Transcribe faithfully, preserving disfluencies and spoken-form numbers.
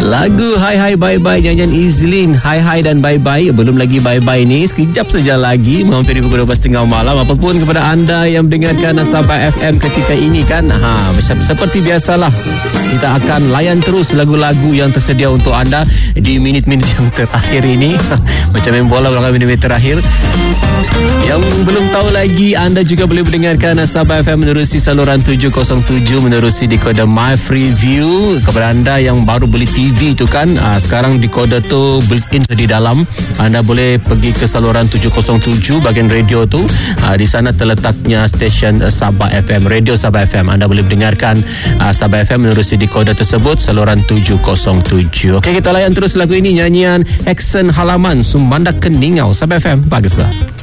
Lagu Hai Hai Bye Bye nyanyian Izlin. Hai Hai dan Bye Bye. Belum lagi Bye Bye ni, sekejap saja lagi menghampiri pukul dua belas tiga puluh malam. Apapun kepada anda yang mendengarkan Sabah F M ketika ini kan, ha, seperti biasalah, kita akan layan terus lagu-lagu yang tersedia untuk anda di minit-minit yang terakhir ini. Macam main bola belakang minit-minit terakhir. Yang belum tahu lagi, anda juga boleh mendengarkan Sabah F M menerusi saluran tujuh kosong tujuh, menerusi dekoder My Freeview. Kepada anda yang baru beli T V tu kan, aa, sekarang dekoder tu built-in di dalam. Anda boleh pergi ke saluran tujuh kosong tujuh bahagian radio tu. Aa, di sana terletaknya stesen uh, Sabah F M, radio Sabah F M. Anda boleh mendengarkan uh, Sabah F M menerusi dekoder tersebut, saluran tujuh kosong tujuh. Okey, kita layan terus lagu ini, nyanyian Heksen Halaman, Sumbandak Keningau. Sabah F M, bagus lah.